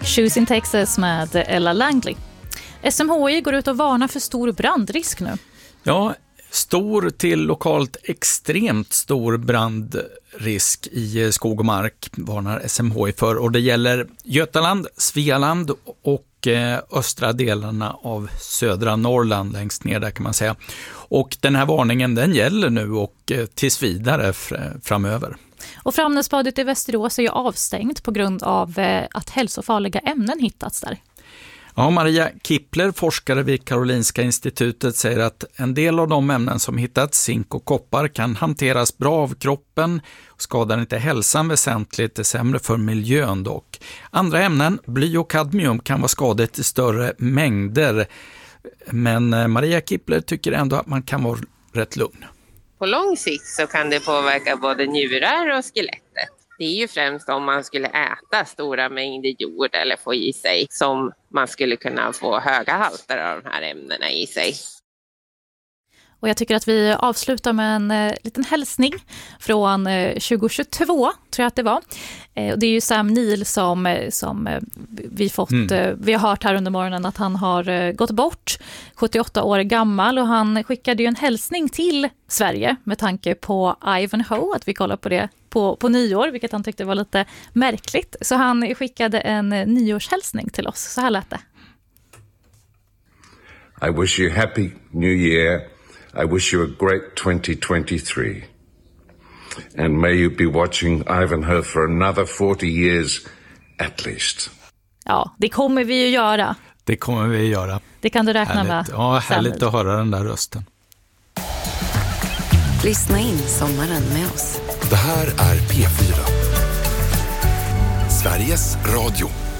Choosing Texas med Ella Langley. SMHI går ut och varnar för stor brandrisk nu. Ja, stor till lokalt extremt stor brandrisk i skog och mark varnar SMHI för. Och det gäller Götaland, Svealand och östra delarna av södra Norrland längst ner där kan man säga. Och den här varningen den gäller nu och tills vidare framöver. Och Framnäsbadet i Västerås är ju avstängt på grund av att hälsofarliga ämnen hittats där. Ja, Maria Kipler, forskare vid Karolinska institutet, säger att en del av de ämnen som hittats, zink och koppar, kan hanteras bra av kroppen och skadar inte hälsan väsentligt, det är sämre för miljön dock. Andra ämnen, bly och kadmium, kan vara skadligt i större mängder. Men Maria Kipler tycker ändå att man kan vara rätt lugn. På lång sikt så kan det påverka både njurar och skelettet. Det är ju främst om man skulle äta stora mängder jord eller få i sig som man skulle kunna få höga halter av de här ämnena i sig. Och jag tycker att vi avslutar med en liten hälsning från 2022, tror jag att det var. Och det är ju Sam Neill som vi har hört här under morgonen att han har gått bort, 78 år gammal, och han skickade ju en hälsning till Sverige med tanke på Ivanhoe, att vi kollar på det på nyår, vilket han tyckte var lite märkligt. Så han skickade en nyårshälsning till oss, så här lät det. I wish you happy new year. I wish you a great 2023. And may you be watching Ivanhoe for another 40 years at least. Ja, det kommer vi ju göra. Det kommer vi göra. Det kan du räkna med. Ja, härligt att höra den där rösten. Lyssna in sommaren med oss. Det här är P4. Sveriges Radio.